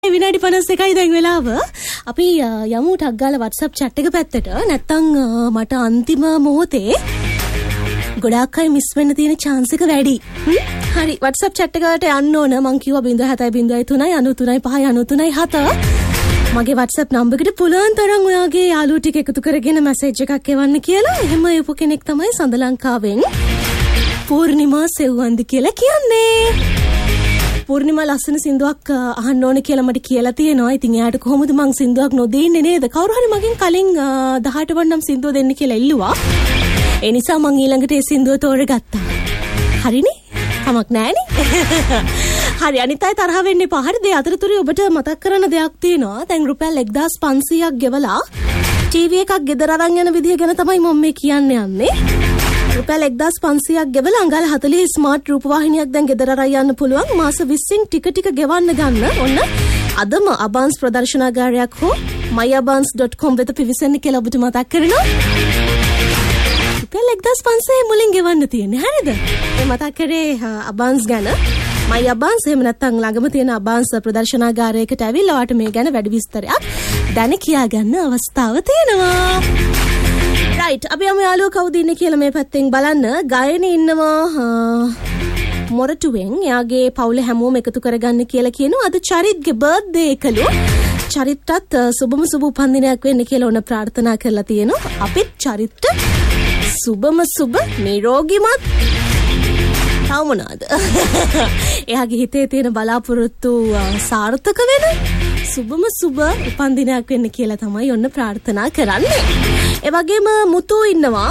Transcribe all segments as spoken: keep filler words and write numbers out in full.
විනාඩි පනස් එකයි දැන් වෙලාව. අපි යමු ටක් ගාලා WhatsApp chat එක පැත්තට. නැත්තම් මට අන්තිම මොහොතේ ගොඩාක් අය මිස් වෙන්න තියෙන chance එක වැඩි. හරි WhatsApp chat එකට යන්න ඕන. මං කිව්වා zero seven zero three nine three five nine three seven. මගේ WhatsApp number එකට පුළුවන් තරම් ඔයාගේ යාළුවෝ ටික එකතු කරගෙන message එකක් එවන්න කියලා. එහෙම එපු කෙනෙක් තමයි සඳ ලංකාවෙන් පූර්ණිමා සෙව්වන්දි කියලා කියන්නේ. පූර්ණිමා ලස්සන සින්දුවක් අහන්න ඕනේ කියලා මට කියලා තියෙනවා. ඉතින් එයාට කොහොමද මං සින්දුවක් නොදෙන්නේ නේද? කවුරු හරි මගෙන් කලින් දහඅට වන්නම් සින්දුව දෙන්න කියලා ඉල්ලුවා. ඒ නිසා මං ඊළඟට ඒ සින්දුව තෝරගත්තා. හරිනේ? කමක් නෑනේ. හරි අනිත් අය තරහ වෙන්න එපා. හරිද? ඒ අතරතුරේ ඔබට මතක් කරන්න දෙයක් තියෙනවා. දැන් රුපියල් එක්දාස් පන්සීයක් ගෙවලා ටීවී එකක් ගෙදර අරන් යන විදිය ගැන තමයි මම මේ කියන්න යන්නේ. රුපියල් එක්දාස් පන්සීයක් ගෙවලා අඟල් හතළිහ ස්මාර්ට් රූපවාහිනියක් දැන් ගෙදර අරන් යන්න පුළුවන්. මාස විස්සෙන් ටික ටික ගෙවන්න ගන්න. ඔන්න අදම අබාන්ස් ප්‍රදර්ශනාගාරයක් හෝ my abans dot com වෙත පිවිසෙන්න කියලා ඔබට මතක් කරනවා. රුපියල් එක්දාස් පන්සීය මුලින් ගෙවන්න තියෙන්නේ. හරිද? මේ මතක් කරේ අබාන්ස් ගැන. my abans එහෙම නැත්නම් ළඟම තියෙන අබාන්ස් ප්‍රදර්ශනාගාරයකට ඇවිල්ලා ඔයාට මේ ගැන වැඩි විස්තරයක් දැන කියා ගන්න අවස්ථාව තියෙනවා. right අපි යමු යාළුවෝ කවුද ඉන්නේ කියලා මේ පැත්තෙන් බලන්න. ගායනේ ඉන්නවා මොරටුවෙන්. එයාගේ පවුල හැමෝම එකතු කරගන්න කියලා කියනවා. අද චරිත්ගේ බර්ත්ඩේ එකලු. චරිත්ටත් සුබම සුබ උපන්දිනයක් වෙන්න කියලා ඕන ප්‍රාර්ථනා කරලා තියෙනවා. අපිත් චරිත්ට සුබම සුබ නිරෝගිමත් තව මොනවාද? එයාගේ හිතේ තියෙන බලාපොරොත්තු සාර්ථක වෙන සුබම සුබ උපන්දිනයක් වෙන්න කියලා තමයි ඔන්න ප්‍රාර්ථනා කරන්නේ. ඒ වගේම මුතු ඉන්නවා.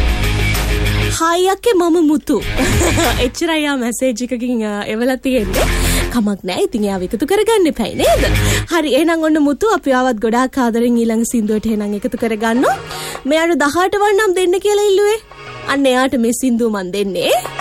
හායි අක්කේ මම මුතු. එච්චරයි ආ මැසේජ් එකකින් එවලා තියෙන්නේ. කමක් නැහැ. ඉතින් එයාව එකතු කරගන්න එපයි නේද? හරි එහෙනම් ඔන්න මුතු අපි ආවත් ගොඩාක් ආදරෙන් ඊළඟ සින්දුවට එහෙනම් එකතු කරගන්නවා. මෙයාට දහඅට වන්නම් දෙන්න කියලා ඉල්ලුවේ. අන්න එයාට මේ සින්දුව මන් දෙන්නේ.